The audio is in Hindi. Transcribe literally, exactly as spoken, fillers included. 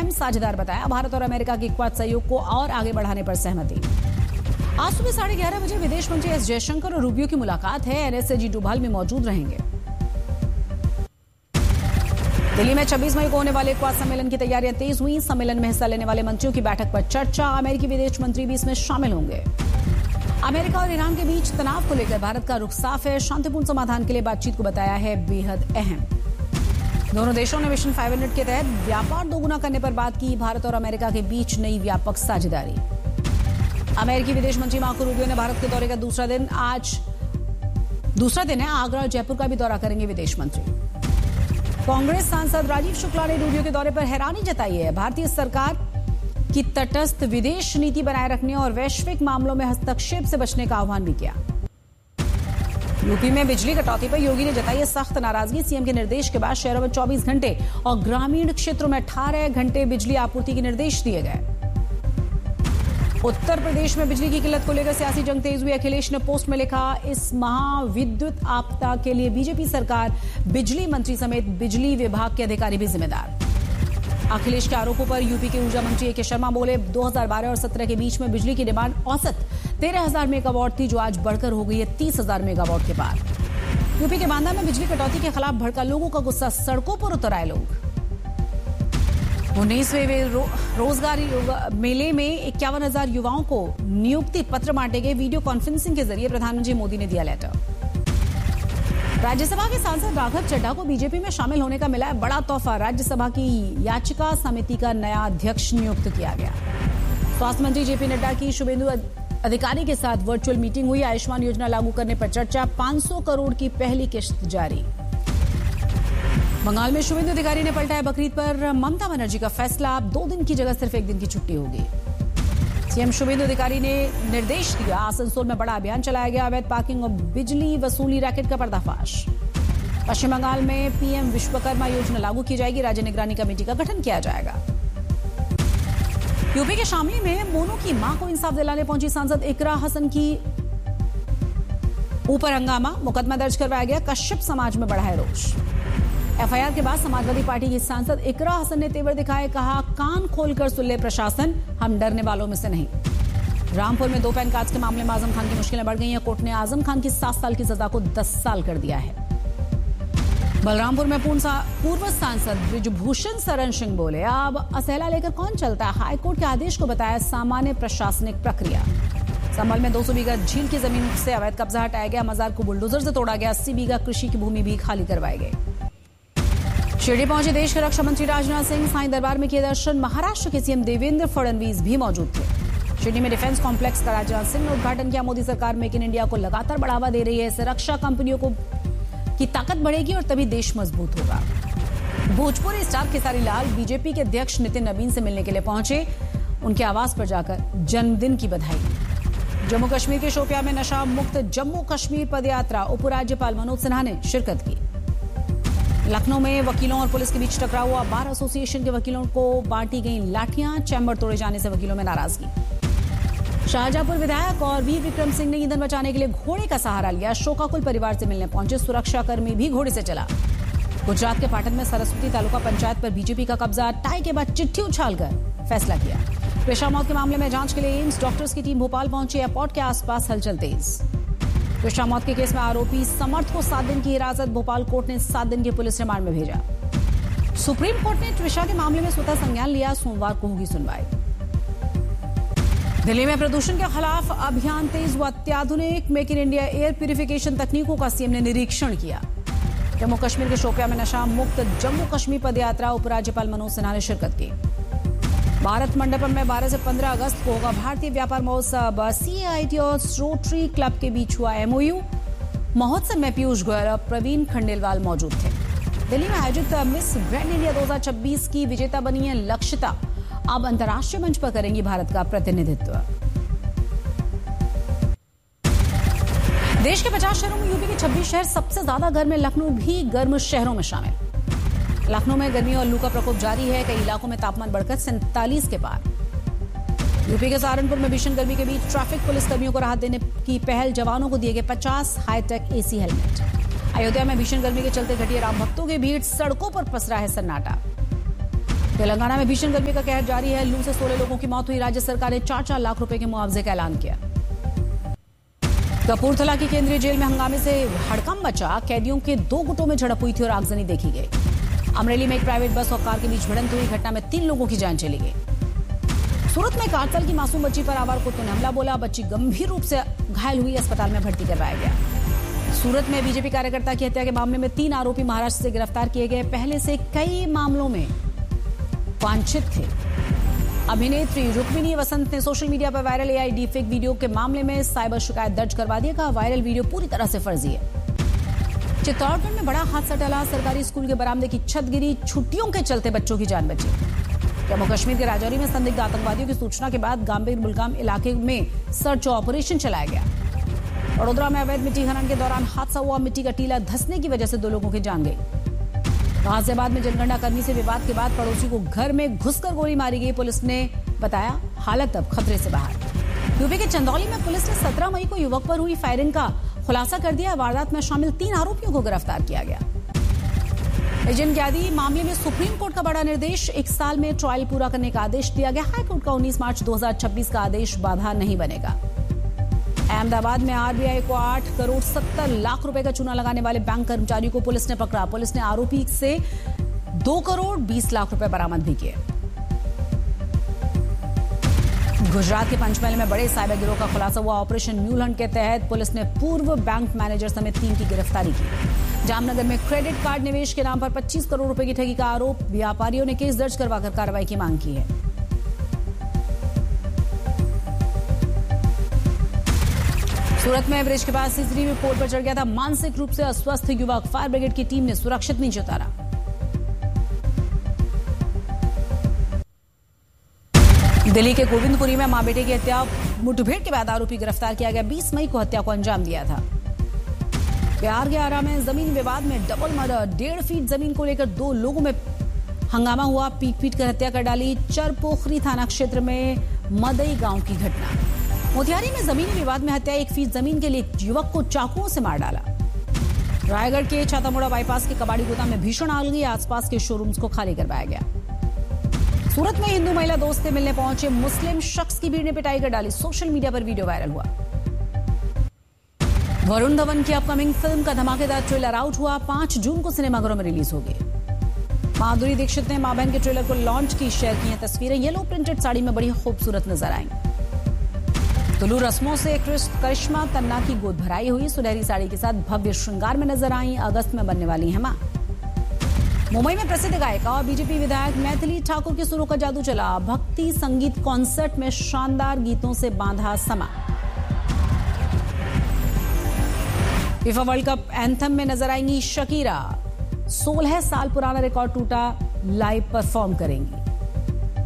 अहम साझेदार बताया। भारत और अमेरिका के क्वाड सहयोग को और आगे बढ़ाने पर सहमति। आज सुबह साढ़े ग्यारह बजे विदेश मंत्री एस जयशंकर और रूबियो की मुलाकात है। एनएसए जी डोभाल में मौजूद रहेंगे। दिल्ली में छब्बीस मई को होने वाले क्वाड सम्मेलन की तैयारियां तेज हुई। सम्मेलन में हिस्सा लेने वाले मंत्रियों की बैठक पर चर्चा। अमेरिकी विदेश मंत्री भी इसमें शामिल होंगे। अमेरिका और ईरान के बीच तनाव को लेकर भारत का रुख साफ है। शांतिपूर्ण समाधान के लिए बातचीत को बताया है बेहद अहम। दोनों देशों ने मिशन पाँच सौ के तहत व्यापार दोगुना करने पर बात की। भारत और अमेरिका के बीच नई व्यापक साझेदारी। अमेरिकी विदेश मंत्री मार्को रूबियो ने भारत के दौरे का दूसरा दिन आज दूसरा दिन है। आगरा और जयपुर का भी दौरा करेंगे विदेश मंत्री। कांग्रेस सांसद राजीव शुक्ला ने रूबियो के दौरे पर हैरानी जताई है। भारतीय सरकार की तटस्थ विदेश नीति बनाए रखने और वैश्विक मामलों में हस्तक्षेप से बचने का आह्वान भी किया। यूपी में बिजली कटौती पर योगी ने जताई है सख्त नाराजगी। सीएम के निर्देश के बाद शहरों में चौबीस घंटे और ग्रामीण क्षेत्रों में अठारह घंटे बिजली आपूर्ति के निर्देश दिए गए। उत्तर प्रदेश में बिजली की किल्लत को लेकर सियासी जंग तेज हुई। अखिलेश ने पोस्ट में लिखा, इस महाविद्युत आपदा के लिए बीजेपी सरकार, बिजली मंत्री समेत बिजली विभाग के अधिकारी भी जिम्मेदार। अखिलेश के आरोपों पर यूपी के ऊर्जा मंत्री ए के शर्मा बोले, दो हज़ार बारह और सत्रह के बीच में बिजली की डिमांड औसत तेरह हजार मेगावाट थी, जो आज बढ़कर हो गई है तीस हजार मेगावाट के पार। यूपी के बांदा में बिजली कटौती के खिलाफ भड़का लोगों का गुस्सा, सड़कों पर उतर आए लोग। उन्नीसवें रो, रोजगार मेले में इक्यावन हजार युवाओं को नियुक्ति पत्र बांटे गए। वीडियो कॉन्फ्रेंसिंग के जरिए प्रधानमंत्री मोदी ने दिया लेटर। राज्यसभा के सांसद राघव चड्ढा को बीजेपी में शामिल होने का मिला है बड़ा तोहफा। राज्यसभा की याचिका समिति का नया अध्यक्ष नियुक्त किया गया। स्वास्थ्य मंत्री जेपी नड्डा की शुभेंदु अधिकारी के साथ वर्चुअल मीटिंग हुई। आयुष्मान योजना लागू करने पर चर्चा। पांच सौ करोड़ की पहली किश्त जारी। बंगाल में शुभेंदु अधिकारी ने पलटा है बकरीद पर ममता बनर्जी का फैसला। दो दिन की जगह सिर्फ एक दिन की छुट्टी होगी। सीएम शुभेंदु अधिकारी ने निर्देश दिया, आसनसोल में बड़ा अभियान चलाया गया। अवैध पार्किंग और बिजली वसूली रैकेट का पर्दाफाश। पश्चिम बंगाल में पीएम विश्वकर्मा योजना लागू की जाएगी। राज्य निगरानी कमेटी का गठन किया जाएगा। यूपी के शामली में मोनू की मां को इंसाफ दिलाने पहुंची सांसद इकरा हसन की ऊपर हंगामा। मुकदमा दर्ज करवाया गया। कश्यप समाज में बढ़ा है रोष। एफआईआर के बाद समाजवादी पार्टी की सांसद इकरा हसन ने तेवर दिखाए, कहा, कान खोलकर सुन ले प्रशासन, हम डरने वालों में से नहीं। रामपुर में दो पैन कार्ड के मामले में आजम खान की मुश्किलें बढ़ गई हैं। कोर्ट ने आजम खान की सात साल की सजा को दस साल कर दिया है। बलरामपुर में पूर्व सांसद ब्रिजभूषण शरण सिंह बोले, अब असैला लेकर कौन चलता है। हाईकोर्ट के आदेश को बताया सामान्य प्रशासनिक प्रक्रिया। संभल में दो सौ बीघा झील की जमीन से अवैध कब्जा हटाया गया। मजार को बुलडोजर से तोड़ा गया। अस्सी बीघा कृषि की भूमि भी खाली करवाई गई। शिरडी पहुंचे देश के रक्षा मंत्री राजनाथ सिंह। साईं दरबार में किए दर्शन। महाराष्ट्र के सीएम देवेंद्र फडणवीस भी मौजूद थे। शिरडी में डिफेंस कॉम्प्लेक्स का राजनाथ सिंह ने उद्घाटन किया। मोदी सरकार मेक इन इंडिया को लगातार बढ़ावा दे रही है। इससे रक्षा कंपनियों को की ताकत बढ़ेगी और तभी देश मजबूत होगा। भोजपुरी स्टार खेसारी लाल बीजेपी के अध्यक्ष नितिन नवीन से मिलने के लिए पहुंचे। उनके आवास पर जाकर जन्मदिन की बधाई। जम्मू कश्मीर के शोपियां में नशा मुक्त जम्मू कश्मीर पदयात्रा। उपराज्यपाल मनोज सिन्हा ने शिरकत की। लखनऊ में वकीलों और पुलिस के बीच टकराव हुआ। बार एसोसिएशन के वकीलों को बांटी गई लाठियां। चैम्बर तोड़े जाने से वकीलों में नाराजगी। शाहजहांपुर विधायक और वीर विक्रम सिंह ने ईंधन बचाने के लिए घोड़े का सहारा लिया। शोकाकुल परिवार से मिलने पहुंचे। सुरक्षाकर्मी भी घोड़े से चला। गुजरात के पाटन में सरस्वती तालुका पंचायत पर बीजेपी का कब्जा। टाई के बाद चिट्ठी उछालकर फैसला किया। पेशा मौत के मामले में जांच के लिए एम्स डॉक्टर्स की टीम भोपाल पहुंची। एयरपोर्ट के आसपास हलचल तेज। पेशा मौत के केस में आरोपी समर्थ को सात दिन की हिरासत। भोपाल कोर्ट ने सात दिन के पुलिस रिमांड में भेजा। सुप्रीम कोर्ट ने ट्विशा के मामले में स्वतः संज्ञान लिया। सोमवार को होगी सुनवाई। दिल्ली में प्रदूषण के खिलाफ अभियान तेज हुआ। अत्याधुनिक make in India air purification तकनीकों का सीएम ने निरीक्षण किया। जम्मू कश्मीर के शोपियां में नशा मुक्त जम्मू कश्मीर पदयात्रा। उपराज्यपाल मनोज सिन्हा ने शिरकत की। भारत मंडपम में बारह से पंद्रह अगस्त को होगा भारतीय व्यापार महोत्सव। सीआईटी और रोटरी क्लब के बीच हुआ एमओयू। महोत्सव में पीयूष गोयल और प्रवीण खंडेलवाल मौजूद थे। दिल्ली में आयोजित मिस ग्रैंड इंडिया दो हज़ार छब्बीस की विजेता बनी है लक्षिता। अब अंतर्राष्ट्रीय मंच पर करेंगी भारत का प्रतिनिधित्व। देश के पचास शहरों में यूपी के छब्बीस शहर सबसे ज्यादा गर्म है। लखनऊ भी गर्म शहरों में शामिल। लखनऊ में गर्मी और लू का प्रकोप जारी है। कई इलाकों में तापमान बढ़कर सैंतालीस के पार। यूपी के सहारनपुर में भीषण गर्मी के बीच ट्रैफिक पुलिस कर्मियों को राहत देने की पहल। जवानों को दिए गए पचास हाईटेक एसी हेलमेट। अयोध्या में भीषण गर्मी के चलते घटी राम भक्तों की भीड़। सड़कों पर पसरा है सन्नाटा। तेलंगाना में भीषण गर्मी का कहर जारी है। लू से सोलह लोगों की मौत हुई। राज्य सरकार ने चार चार लाख रुपए के मुआवजे का ऐलान किया। कपूरथला की केंद्रीय जेल में हंगामे से हड़कंप मचा। कैदियों के दो गुटों में झड़प हुई थी और आगजनी देखी गई। अमरेली में एक प्राइवेट बस और कार के बीच भिड़ंत हुई। घटना में तीन लोगों की जान चली गई। सूरत में एक आठ साल की मासूम बच्ची पर आवारा कुत्तों ने हमला बोला। बच्ची गंभीर रूप से घायल हुई, अस्पताल में भर्ती करवाया गया। सूरत में बीजेपी कार्यकर्ता की हत्या के मामले में तीन आरोपी महाराष्ट्र से गिरफ्तार किए गए। पहले से कई मामलों में वांछित थे। अभिनेत्री रुक्मिणी वसंत ने सोशल मीडिया पर वायरल एआई डीफेक वीडियो के मामले में साइबर शिकायत दर्ज करवा दी। कहा वायरल वीडियो पूरी तरह से फर्जी है। चित्तौड़गढ़ में बड़ा हादसा टला। सरकारी स्कूल के बरामदे की छत गिरी। छुट्टियों के चलते बच्चों की जान बची। जम्मू कश्मीर के राजौरी में संदिग्ध आतंकवादियों की सूचना के बाद गांबेर बुलगाम इलाके में सर्च ऑपरेशन चलाया गया। वडोदरा में अवैध मिट्टी खनन के दौरान हादसा हुआ। मिट्टी का टीला धंसने की वजह से दो लोगों की जान गई। गाजियाबाद में जनगणना कर्मी से विवाद के बाद पड़ोसी को घर में घुसकर गोली मारी गई। पुलिस ने बताया हालत अब खतरे से बाहर। यूपी के चंदौली में पुलिस ने सत्रह मई को युवक पर हुई फायरिंग का खुलासा कर दिया। वारदात में शामिल तीन आरोपियों को गिरफ्तार किया गया। एजेंट कैदी मामले में सुप्रीम कोर्ट का बड़ा निर्देश। एक साल में ट्रायल पूरा करने का आदेश दिया गया। हाईकोर्ट का उन्नीस मार्च दो हज़ार छब्बीस का आदेश बाधा नहीं बनेगा। अहमदाबाद में आरबीआई को आठ करोड़ सत्तर लाख रुपए का चूना लगाने वाले बैंक कर्मचारी को पुलिस ने पकड़ा। पुलिस ने आरोपी से दो करोड़ बीस लाख रुपए बरामद भी किए। गुजरात के पंचमहल में बड़े साइबर गिरोह का खुलासा हुआ। ऑपरेशन म्यूल हंट के तहत पुलिस ने पूर्व बैंक मैनेजर समेत तीन की गिरफ्तारी की। जामनगर में क्रेडिट कार्ड निवेश के नाम पर पच्चीस करोड़ रुपए की ठगी का आरोप। व्यापारियों ने केस दर्ज करवाकर कार्रवाई की मांग की है। सूरत में ब्रिज के पास सीसीटीवी पोल पर चढ़ गया था मानसिक रूप से अस्वस्थ युवक। फायर ब्रिगेड की टीम ने सुरक्षित नीचे उतारा। दिल्ली के गोविंदपुरी में मां बेटे की हत्या मुठभेड़ के बाद आरोपी गिरफ्तार किया गया। बीस मई को हत्या को अंजाम दिया था। बिहार के आरा में जमीन विवाद में डबल मर्डर। डेढ़ फीट जमीन को लेकर दो लोगों में हंगामा हुआ। पीट पीट कर हत्या कर डाली। चरपोखरी थाना क्षेत्र में मदई गांव की घटना। मोतिहारी में जमीनी विवाद में हत्या। एक फीट जमीन के लिए युवक को चाकुओं से मार डाला। रायगढ़ के छातामुड़ा बाईपास के कबाड़ी गोदाम में भीषण आग लगी। आसपास के शोरूम्स को खाली करवाया गया। सूरत में हिंदू महिला दोस्त से मिलने पहुंचे मुस्लिम शख्स की भीड़ ने पिटाई कर डाली। सोशल मीडिया पर वीडियो वायरल हुआ। वरुण धवन की अपकमिंग फिल्म का धमाकेदार ट्रेलर आउट हुआ। पांच जून को सिनेमाघरों में रिलीज होगी। माधुरी दीक्षित ने मां बहन के ट्रेलर को लॉन्च की। शेयर की हैं तस्वीरें। येलो प्रिंटेड साड़ी में बड़ी खूबसूरत नजर आई। तुलू रस्मों से करिश्मा तन्ना की गोद भराई हुई। सुनहरी साड़ी के साथ भव्य श्रृंगार में नजर आई। अगस्त में बनने वाली है मां। मुंबई में प्रसिद्ध गायिका और बीजेपी विधायक मैथिली ठाकुर के सुरों का जादू चला। भक्ति संगीत कॉन्सर्ट में शानदार गीतों से बांधा समा। फीफा वर्ल्ड कप एंथम में नजर आएंगी शकीरा। सोलह साल पुराना रिकॉर्ड टूटा लाइव परफॉर्म करेंगी।